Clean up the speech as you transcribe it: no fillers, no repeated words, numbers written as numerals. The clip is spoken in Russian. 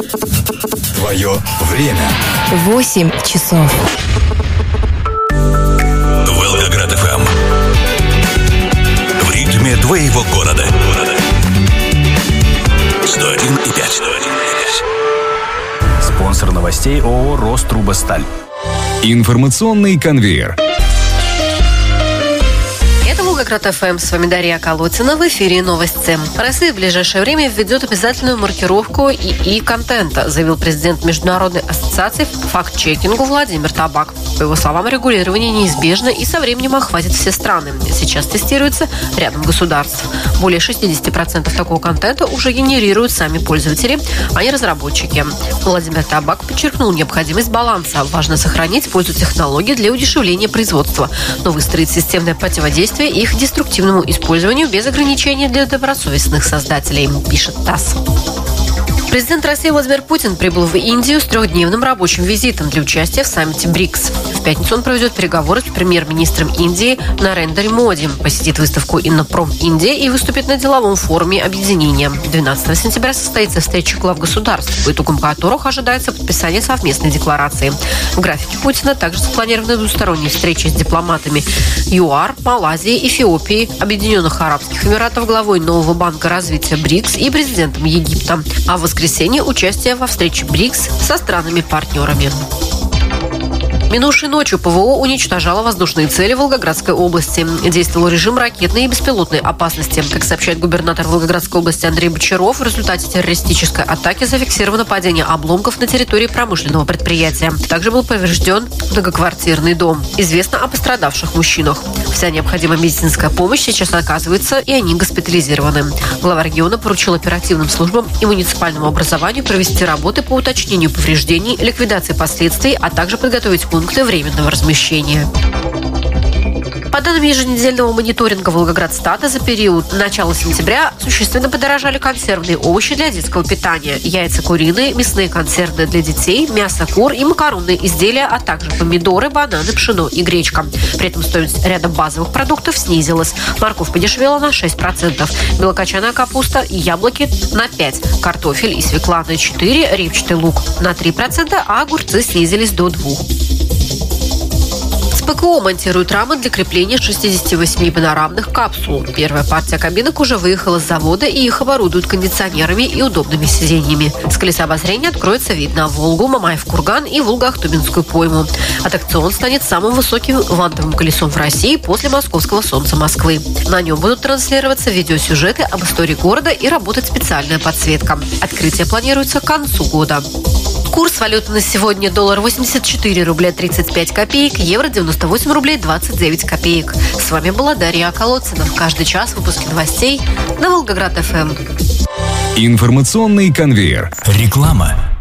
Твое время. 8 часов. Волгоград ФМ. В ритме твоего города. 101,5. Спонсор новостей ООО «Рострубосталь». Информационный конвейер. Волгоград ФМ, с вами Дарья Колотина. В эфире новости. Россия в ближайшее время введет обязательную маркировку ИИ-контента, заявил президент Международной ассоциации факт-чекингу Владимир Табак. По его словам, регулирование неизбежно и со временем охватит все страны. Сейчас тестируется рядом государств. Более 60% такого контента уже генерируют сами пользователи, а не разработчики. Владимир Табак подчеркнул необходимость баланса. Важно сохранить пользу технологий для удешевления производства, но выстроить системное противодействие их деструктивному использованию без ограничений для добросовестных создателей, пишет ТАСС. Президент России Владимир Путин прибыл в Индию с 3-дневным рабочим визитом для участия в саммите БРИКС. В пятницу он проведет переговоры с премьер-министром Индии Нарендра Моди, посетит выставку «Иннопром Индия» и выступит на деловом форуме объединения. 12 сентября состоится встреча глав государств, по итогам которых ожидается подписание совместной декларации. В графике Путина также запланированы двусторонние встречи с дипломатами ЮАР, Малайзии, Эфиопии, Объединенных Арабских Эмиратов, главой нового банка развития БРИКС и президентом Египта. А в воскресенье участие во встрече БРИКС со странами-партнерами. Минувшей ночью ПВО уничтожало воздушные цели в Волгоградской области. Действовал режим ракетной и беспилотной опасности. Как сообщает губернатор Волгоградской области Андрей Бочаров, в результате террористической атаки зафиксировано падение обломков на территории промышленного предприятия. Также был поврежден многоквартирный дом. Известно о пострадавших мужчинах. Вся необходимая медицинская помощь сейчас оказывается, и они госпитализированы. Глава региона поручил оперативным службам и муниципальному образованию провести работы по уточнению повреждений, ликвидации последствий, а также подготовить пункты временного размещения. По данным еженедельного мониторинга Волгоградстата, за период начала сентября существенно подорожали консервные овощи для детского питания, яйца куриные, мясные консервы для детей, мясо кур и макаронные изделия, а также помидоры, бананы, пшено и гречка. При этом стоимость ряда базовых продуктов снизилась. Морковь подешевела на 6%, белокочанная капуста и яблоки на 5%, картофель и свекла на 4%, репчатый лук на 3%, а огурцы снизились до 2%. ПКО монтируют рамы для крепления 68 панорамных капсул. Первая партия кабинок уже выехала с завода, и их оборудуют кондиционерами и удобными сиденьями. С колеса обозрения откроется вид на Волгу, Мамаев-Курган и Волго-Ахтубинскую пойму. Аттракцион станет самым высоким вантовым колесом в России после московского «Солнца Москвы». На нем будут транслироваться видеосюжеты об истории города и работать специальная подсветка. Открытие планируется к концу года. Курс валюты на сегодня: доллар 84 рубля 35 копеек, евро 98 рублей 29 копеек. С вами была Дарья Колотина. Каждый час выпуски новостей на Волгоград ФМ. Информационный конвейер. Реклама.